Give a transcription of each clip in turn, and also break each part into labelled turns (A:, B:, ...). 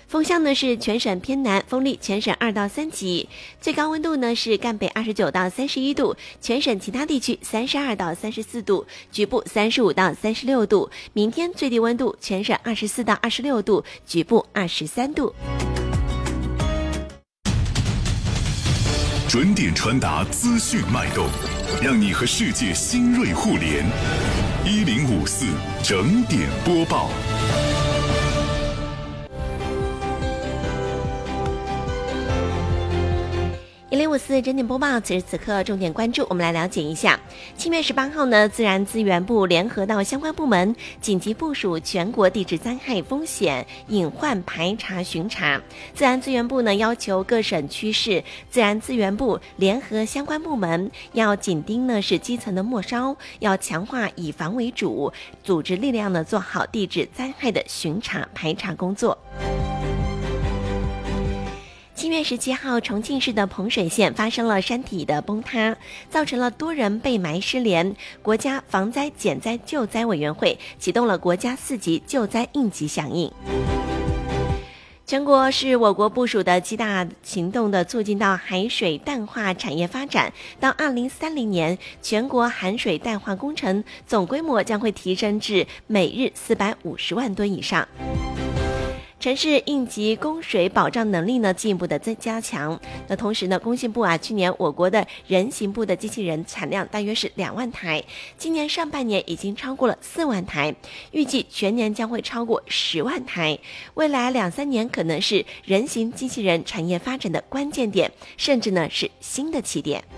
A: 风向呢是全省偏南，风力全省2到3级，最高温度呢是赣北29到31度，全省其他地区32到34度，局部35到36度。明天最低温度全省24到26度，局部23度。
B: 准点传达资讯脉动，让你和世界新锐互联。1054整点播报。
A: 1054整点播报，此时此刻重点关注，我们来了解一下。7月18号呢，自然资源部联合到相关部门紧急部署全国地质灾害风险隐患排查巡查。自然资源部呢要求各省区市自然资源部联合相关部门，要紧盯呢是基层的末梢，要强化以防为主，组织力量呢做好地质灾害的巡查排查工作。7月17号，重庆市的彭水县发生了山体的崩塌，造成了多人被埋失联。国家防灾减灾救灾委员会启动了国家4级救灾应急响应。全国是我国部署的7大行动的促进到海水淡化产业发展，到2030年，全国含水淡化工程总规模将会提升至每日450万吨以上。城市应急供水保障能力呢进一步的加强。那同时呢，工信部去年我国的人行部的机器人产量大约是2万台，今年上半年已经超过了4万台，预计全年将会超过10万台。未来2-3年可能是人形机器人产业发展的关键点，甚至呢是新的起点。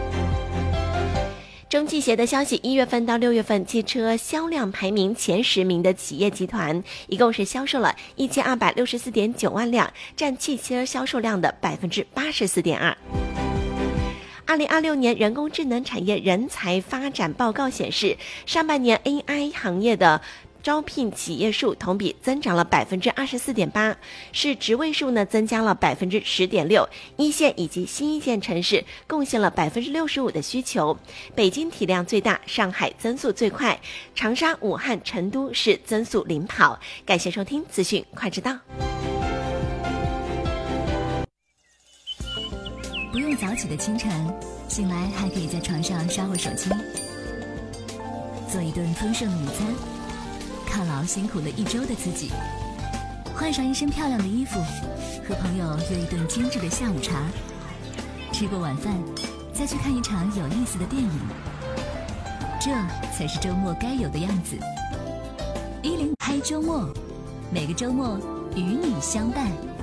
A: 中汽协的消息，1月份到6月份汽车销量排名前10名的企业集团，一共是销售了1264.9万辆，占汽车销售量的84.2%。2026年人工智能产业人才发展报告显示，上半年 AI 行业的招聘企业数同比增长了24.8%，是职位数呢增加了10.6%，一线以及新一线城市贡献了65%的需求。北京体量最大，上海增速最快，长沙、武汉、成都是增速领跑。感谢收听资讯快知道。
C: 不用早起的清晨，醒来还可以在床上刷会手机，做一顿丰盛的午餐，犒劳辛苦了一周的自己，换上一身漂亮的衣服，和朋友约一顿精致的下午茶，吃过晚饭再去看一场有意思的电影，这才是周末该有的样子。10嗨周末，每个周末与你相伴。